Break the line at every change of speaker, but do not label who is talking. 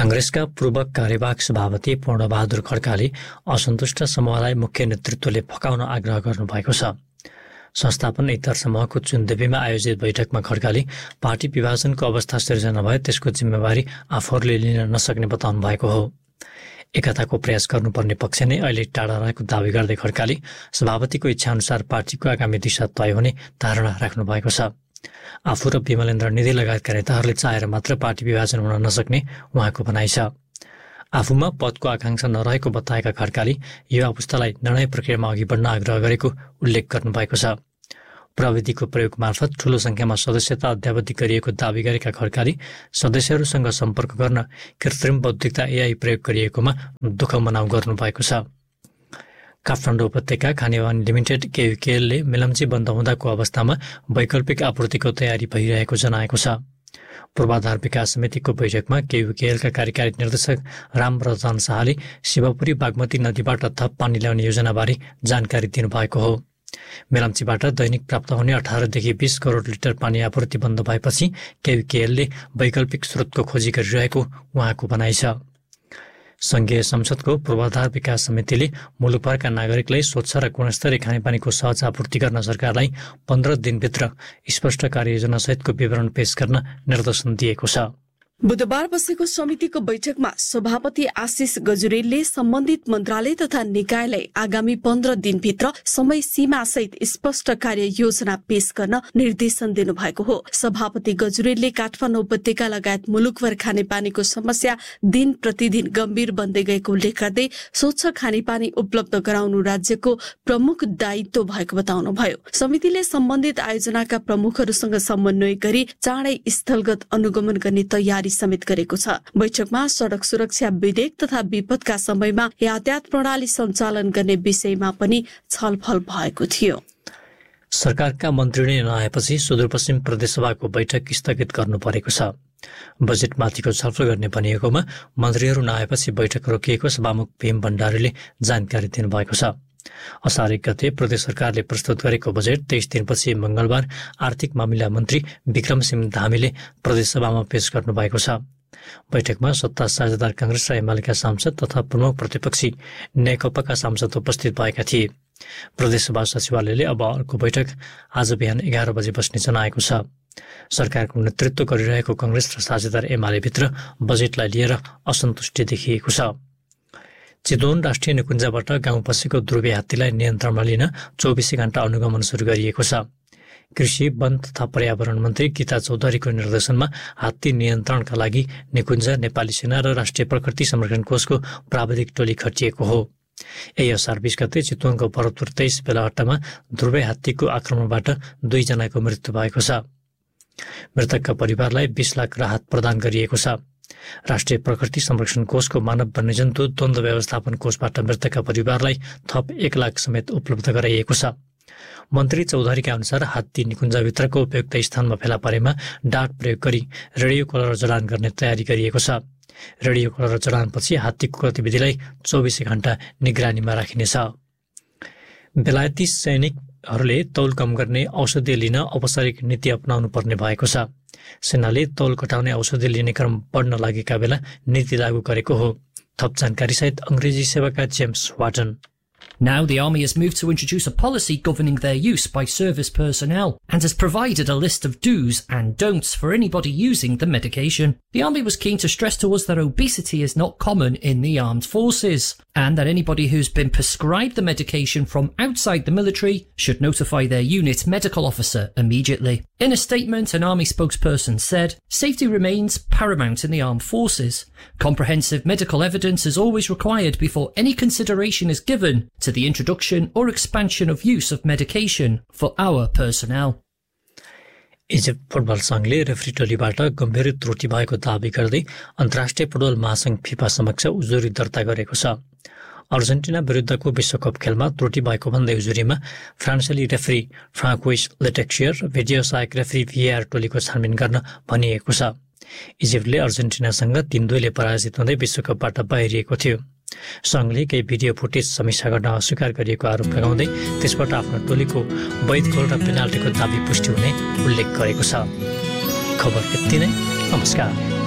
कांग्रेसका पूर्व कार्यवाहक सभापति पूर्णबहादुर खड्काले असन्तुष्ट समूहलाई मुख्य नेतृत्वले फकाउन आग्रह गर्नुभएको छ। संस्थापन इतर समूहको चुनदेवीमा आयोजित बैठकमा खड्काले पार्टी विभाजनको अवस्था सिर्जना भए त्यसको जिम्मेवारी आफूहरूले लिन नसक्ने बताउनु भएको हो। एकताको प्रयास गर्नुपर्ने पक्ष नै अहिले टाढा रहेको दावी गर्दै खड्काले सभापतिको इच्छाअनुसार पार्टीको आगामी दिशा तय हुने धारणा राख्नु भएको छ। आफू र विमलेन्द्र निधि लगायतका नेताहरूले चाहेर मात्र पार्टी विभाजन हुन नसक्ने उहाँको भनाइ छ। आफूमा पदको आकांक्षा नरहेको बताएका खड्काले युवा पुस्तालाई निर्णय प्रक्रियामा अघि बढ्न आग्रह गरेको उल्लेख गर्नुभएको छ। प्रविधिको प्रयोग मार्फत ठूलो संख्यामा सदस्यता अद्यावधि गरिएको दावी गरेका खड्काले सदस्यहरूसँग सम्पर्क गर्न कृत्रिम बौद्धिकता AI प्रयोग गरिएकोमा दुःख मनाउ गर्नुभएको छ। काठमाडौँ उपत्यका खानेपानी लिमिटेड KUKL मेलम्ची बन्द हुँदाको अवस्थामा वैकल्पिक आपूर्तिको तयारी भइरहेको जनाएको छ। पूर्वाधार विकास समितिको बैठकमा KUKLका कार्यकारी निर्देशक रामरतन शाहले शिवपुरी बागमती नदीबाट थप पानी ल्याउने योजनाबारे जानकारी दिनुभएको हो। मेलम्चीबाट दैनिक प्राप्त हुने 18 देखि 20 करोड लिटर पानी आपूर्ति बन्द भएपछि KUKL वैकल्पिक स्रोतको खोजी गरिरहेको उहाँको भनाइ छ। संघीय संसदको पूर्वाधार विकास समितिले मुलुकभरका नागरिकलाई स्वच्छ र गुणस्तरीय खानेपानीको सहज आपूर्ति गर्न सरकारलाई 15 दिनभित्र स्पष्ट कार्ययोजना सहितको विवरण पेश गर्न निर्देशन दिएको छ।
बुधबार बसेको समितिको बैठकमा सभापति आशिष गजुरेलले सम्बन्धित मन्त्रालय तथा निकायलाई आगामी 15 दिनभित्र समय सीमा सहित स्पष्ट कार्य योजना पेश गर्न निर्देशन दिनुभएको हो। सभापति गजुरेलले काठमाडौँ उपत्यका लगायत मुलुकभर खानेपानीको समस्या दिन प्रतिदिन गम्भीर बन्दै गएको उल्लेख गर्दै स्वच्छ खानेपानी उपलब्ध गराउनु राज्यको प्रमुख दायित्व भएको बताउनुभयो। समितिले सम्बन्धित आयोजनाका प्रमुखहरूसँग समन्वय गरी चाँडै स्थलगत अनुगमन गर्ने तयारी समेत गरेको छ। बैठकमा सड़क सुरक्षा विधेयक तथा विपदका समयमा यातायात प्रणाली सञ्चालन गर्ने विषयमा पनि छलफल भएको थियो।
सरकारका मन्त्री नै नआएपछि सुदूरपश्चिम प्रदेशसभाको बैठक स्थगित गर्नु परेको छ। बजेटमाथिको छलफल गर्ने भनिएकोमा मन्त्रीहरू नआएपछि बैठक रोकिएको सभामुख भीम भण्डारीले जानकारी दिनुभएको छ। असार 1 गते प्रदेश सरकारले प्रस्तुत गरेको बजेट 23 दिनपछि मंगलबार आर्थिक मामिला मन्त्री विक्रम सिंह धामीले प्रदेशसभामा पेश गर्नुभएको छ। बैठकमा सत्ता साझेदार कांग्रेस र एमालेका सांसद तथा प्रमुख प्रतिपक्षी नेकपाका सांसद उपस्थित भएका थिए। प्रदेशसभा सचिवालयले अब अर्को बैठक आज बिहान 11 बजे बस्ने जनाएको छ। सरकारको नेतृत्व गरिरहेको कांग्रेस र साझेदार एमाले भित्र बजेटलाई लिएर असन्तुष्टि देखिएको छ। चितवन राष्ट्रिय निकुञ्जबाट गाउँ पसेको ध्रुवे हात्तीलाई नियन्त्रणमा लिन 24 घण्टा अनुगमन सुरु गरिएको छ। कृषि, वन तथा पर्यावरण मन्त्री गीता चौधरीको निर्देशनमा हात्ती नियन्त्रणका लागि निकुञ्ज, नेपाली सेना र राष्ट्रिय प्रकृति संरक्षण कोषको प्राविधिक टोली खटिएको हो। यही असार 20 गते चितवनको भरतपुर 23 बेलाहट्टामा ध्रुवे हात्तीको आक्रमणबाट 2 जनाको मृत्यु भएको छ। मृतकका परिवारलाई 20 लाख राहत प्रदान गरिएको छ। राष्ट्रिय प्रकृति संरक्षण कोषको मानव वन्यजन्तु द्वन्द्व व्यवस्थापन कोषबाट मृतकका परिवारलाई थप 1 लाख समेत उपलब्ध गराइएको छ। मन्त्री चौधरीका अनुसार हात्ती निकुञ्जभित्रको उपयुक्त स्थानमा फेला परेमा डाट प्रयोग गरी रेडियो कलर जडान गर्ने तयारी गरिएको छ। रेडियो कलर जडानपछि हात्तीको गतिविधिलाई 24 घण्टा निगरानीमा राखिनेछ। बेलायती सैनिकहरूले तौल कम गर्ने औषधि लिन औपचारिक नीति अपनाउनु पर्ने भएको छ। सेनाले तौल घटाउने औषधि लिने क्रम बढ्न लागेका बेला नीति लागू गरेको हो। थप जानकारी सहित अंग्रेजी सेवाका James वाटन।
Now the Army has moved to introduce a policy governing their use by service personnel and has provided a list of do's and don'ts for anybody using the medication. The Army was keen to stress to us that obesity is not common in the armed forces and that anybody who's been prescribed the medication from outside the military should notify their unit medical officer immediately. In a statement, an Army spokesperson said, "Safety remains paramount in the armed forces. Comprehensive medical evidence is always required before any consideration is given to the introduction or expansion of use of medication for our personnel."
Egypt football संघले referee टोलीबाट गम्भीर त्रुटि भएको दावी गर्दै अन्तर्राष्ट्रिय football महासंघ FIFA समक्ष उजुरी दर्ता गरेको छ। अर्जेन्टिना विरुद्धको विश्वकप खेलमा त्रुटि भएको भन्दै उजुरीमा फ्रान्सेली रेफ्री फ्रान्कोइस लेटेक्सियर र भिडियो सहायक रेफ्री VAR टोलीको छानबिन गर्न भनिएको छ। इजिप्टले अर्जेन्टिनासँग 3-2ले पराजित हुँदै विश्वकपबाट बाहिरिएको थियो। संघले केही भिडियो फुटेज समीक्षा गर्न अस्वीकार गरिएको आरोप लगाउँदै त्यसबाट आफ्नो टोलीको वैध गोल र पेनाल्टीको दाबी पुष्टि हुने उल्लेख गरेको छ। खबर यति नै। नमस्कार।